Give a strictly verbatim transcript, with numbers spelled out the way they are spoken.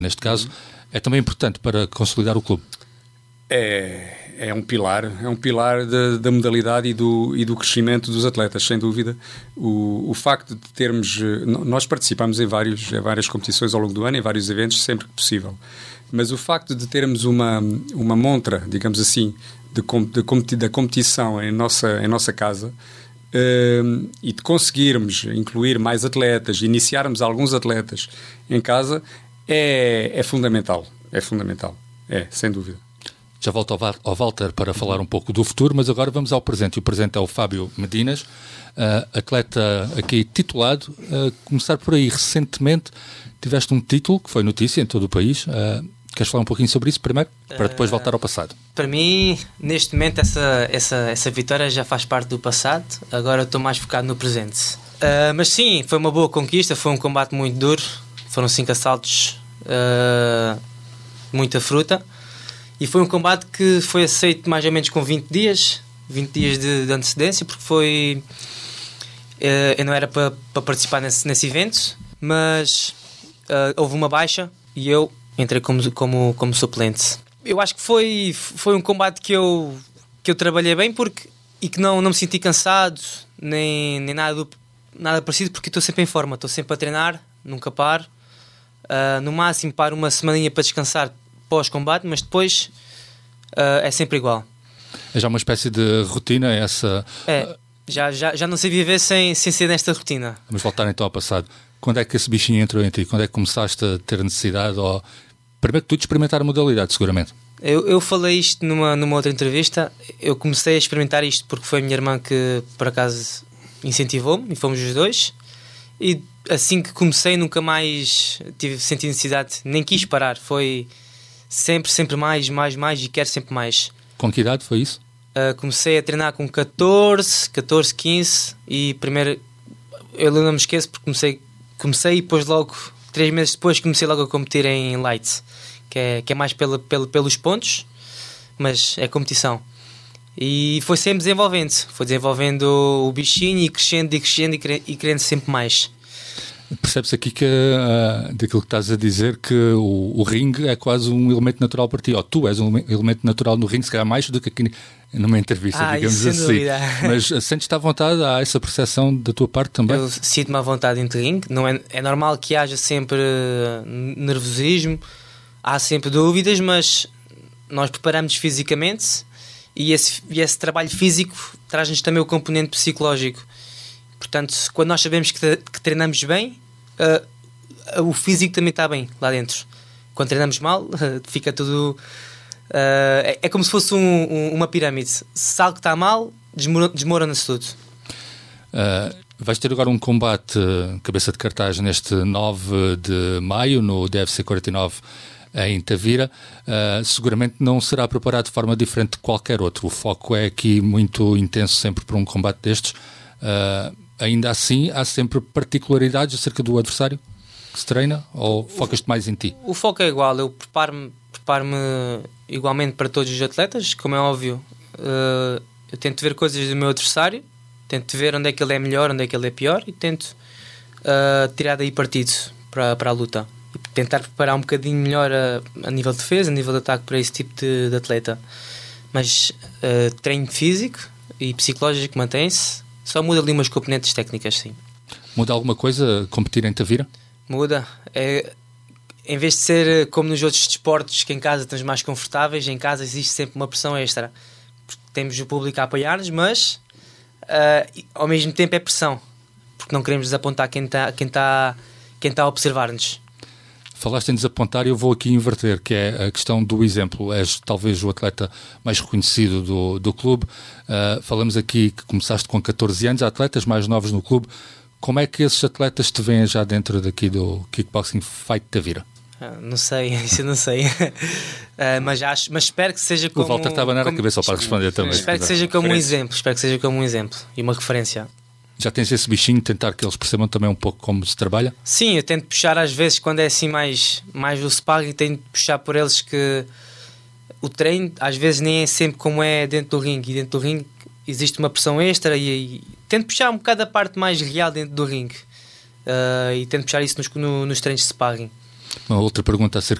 neste caso, é também importante para consolidar o clube? É, é um pilar, é um pilar da, da modalidade e do, e do crescimento dos atletas, sem dúvida. O, o facto de termos... Nós participamos em, vários, em várias competições ao longo do ano, em vários eventos, sempre que possível. Mas o facto de termos uma, uma montra, digamos assim, de, de, da competição em nossa, em nossa casa, uh, e de conseguirmos incluir mais atletas, iniciarmos alguns atletas em casa, é, é fundamental. É fundamental. É, sem dúvida. Já volto ao Walter para falar um pouco do futuro, mas agora vamos ao presente. E o presente é o Fábio Medinas, uh, atleta aqui titulado. Uh, começar por aí, recentemente tiveste um título que foi notícia em todo o país. Uh, queres falar um pouquinho sobre isso primeiro, para depois uh, voltar ao passado? Para mim, neste momento, essa, essa, essa vitória já faz parte do passado. Agora estou mais focado no presente. Uh, mas sim, foi uma boa conquista, foi um combate muito duro. Foram cinco assaltos, uh, muita fruta. E foi um combate que foi aceito mais ou menos com vinte dias, vinte dias de, de antecedência, porque foi... Uh, eu não era para pa participar nesse, nesse evento, mas uh, houve uma baixa e eu entrei como, como, como suplente. Eu acho que foi, foi um combate que eu, que eu trabalhei bem porque, e que não, não me senti cansado, nem, nem nada, do, nada parecido, porque estou sempre em forma, estou sempre a treinar, nunca paro. Uh, no máximo paro uma semaninha para descansar pós-combate, mas depois uh, é sempre igual. É já uma espécie de rotina essa... É, já, já, já não sei viver sem, sem ser nesta rotina. Vamos voltar então ao passado. Quando é que esse bichinho entrou em ti? Quando é que começaste a ter necessidade? Ou... Primeiro que tudo, experimentar a modalidade, seguramente. Eu, eu falei isto numa, numa outra entrevista. Eu comecei a experimentar isto porque foi a minha irmã que, por acaso, incentivou-me, e fomos os dois. E assim que comecei, nunca mais tive sentido necessidade, nem quis parar. Foi... Sempre, sempre mais, mais, mais e quero sempre mais. Com que idade foi isso? Uh, comecei a treinar com catorze, catorze, quinze e primeiro, eu não me esqueço porque comecei, comecei e depois logo, três meses depois comecei logo a competir em light, que é, que é mais pela, pela, pelos pontos, mas é competição. E foi sempre desenvolvendo, foi desenvolvendo o bichinho e crescendo e crescendo e querendo sempre mais. Percebe-se aqui que, uh, daquilo que estás a dizer, que o, o ringue é quase um elemento natural para ti, ou tu és um elemento natural no ringue, se calhar mais do que aqui numa entrevista, ah, digamos isso, assim. Dúvida. Mas sentes-te à vontade? Há essa percepção da tua parte também? Eu sinto-me à vontade entre ringue. Não é, é normal que haja sempre nervosismo, há sempre dúvidas, mas nós preparamos fisicamente e esse, e esse trabalho físico traz-nos também o componente psicológico. Portanto, quando nós sabemos que, que treinamos bem, uh, o físico também está bem lá dentro. Quando treinamos mal, uh, fica tudo... Uh, é, é como se fosse um, um, uma pirâmide. Se algo está mal, desmorona-se tudo. Uh, vais ter agora um combate uh, cabeça de cartaz neste nove de maio, no D F C quarenta e nove, em Tavira. Uh, seguramente não será preparado de forma diferente de qualquer outro. O foco é aqui muito intenso sempre por um combate destes. Uh, ainda assim, há sempre particularidades acerca do adversário que se treina, ou focas-te mais em ti? O foco é igual. Eu preparo-me, preparo-me igualmente para todos os atletas, como é óbvio. Uh, eu tento ver coisas do meu adversário, tento ver onde é que ele é melhor, onde é que ele é pior, e tento uh, tirar daí partido para, para a luta. E tentar preparar um bocadinho melhor a, a nível de defesa, a nível de ataque para esse tipo de, de atleta. Mas uh, treino físico e psicológico mantém-se. Só muda ali umas componentes técnicas, sim. Muda alguma coisa competir em Tavira? Muda. É, em vez de ser como nos outros desportos, que em casa estamos mais confortáveis, em casa existe sempre uma pressão extra. Porque temos o público a apoiar-nos, mas uh, ao mesmo tempo é pressão. Porque não queremos desapontar quem está quem tá, quem tá a observar-nos. Falaste em desapontar e eu vou aqui inverter, que é a questão do exemplo. És talvez o atleta mais reconhecido do, do clube. Uh, falamos aqui que começaste com catorze anos, há atletas mais novos no clube. Como é que esses atletas te veem já dentro daqui do Kickboxing Fight Tavira? Ah, não sei, isso eu não sei. uh, mas, acho, mas espero que seja como... O Walter estava na como, cabeça só para responder também. Espero que seja como um exemplo, espero que seja como um exemplo e uma referência. Já tens esse bichinho, tentar que eles percebam também um pouco como se trabalha? Sim, eu tento puxar às vezes quando é assim mais, mais o sparring, tento puxar por eles que o treino às vezes nem é sempre como é dentro do ringue, e dentro do ringue existe uma pressão extra e, e tento puxar um bocado a parte mais real dentro do ringue uh, e tento puxar isso nos, no, nos treinos de sparring. Uma outra pergunta acerca